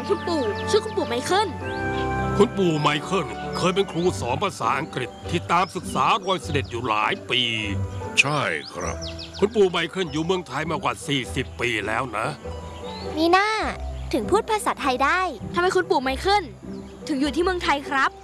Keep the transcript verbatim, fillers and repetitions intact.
คุณปู่ชื่อคุณปู่ไมเคิลคุณปู่ไมเคิลเคยเป็นครูสอนภาษาอังกฤษที่ตามศึกษารอยเสด็จอยู่หลายปีใช่ครับคุณปู่ไมเคิลอยู่เมืองไทยมากว่าสี่สิบปีแล้วนะนี่น่าถึงพูดภาษาไทยได้ทำไมคุณปู่ไมเคิลถึงอยู่ที่เมืองไทยครับ